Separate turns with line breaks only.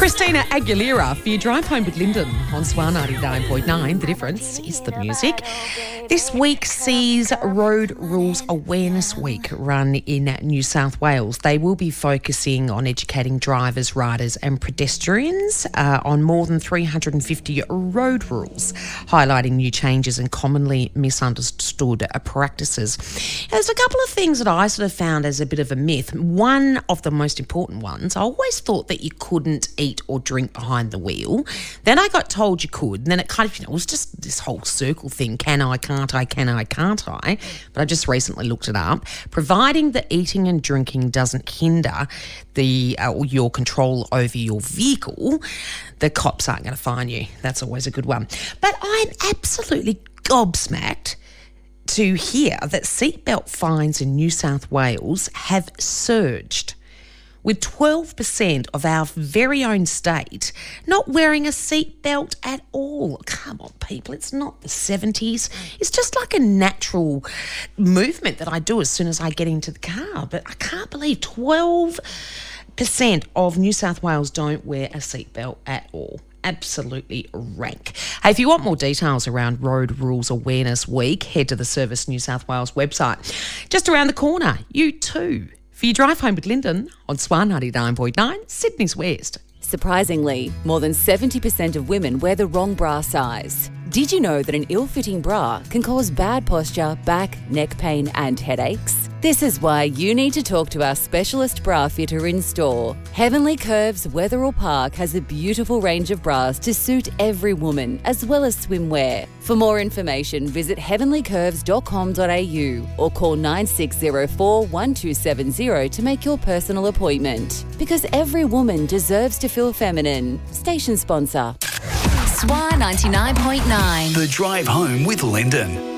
Christina Aguilera for your drive home with Lyndon on Swan 99.9. The difference is the music. This week sees Road Rules Awareness Week run in New South Wales. They will be focusing on educating drivers, riders and pedestrians on more than 350 road rules, highlighting new changes and commonly misunderstood practices. There's a couple of things that I sort of found as a bit of a myth. One of the most important ones, I always thought that you couldn't eat or drink behind the wheel. Then I got told you could, and then it kind of, it was just this whole circle thing. Can I, can't I, can I, can't I? But I just recently looked it up. Providing that eating and drinking doesn't hinder your control over your vehicle, the cops aren't going to fine you. That's always a good one. But I'm absolutely gobsmacked to hear that seatbelt fines in New South Wales have surged, with 12% of our very own state not wearing a seatbelt at all. Come on, people, it's not the 70s. It's just like a natural movement that I do as soon as I get into the car. But I can't believe 12% of New South Wales don't wear a seatbelt at all. Absolutely rank. Hey, if you want more details around Road Rules Awareness Week, head to the Service New South Wales website. Just around the corner, you too. For your drive home with Lyndon on Swan 99.9, Sydney's West.
Surprisingly, more than 70% of women wear the wrong bra size. Did you know that an ill-fitting bra can cause bad posture, back, neck pain and headaches? This is why you need to talk to our specialist bra fitter in store. Heavenly Curves Wetherill Park has a beautiful range of bras to suit every woman, as well as swimwear. For more information, visit heavenlycurves.com.au or call 9604 1270 to make your personal appointment. Because every woman deserves to feel feminine. Station sponsor.
Swan 99.9.
The Drive Home with Lyndon.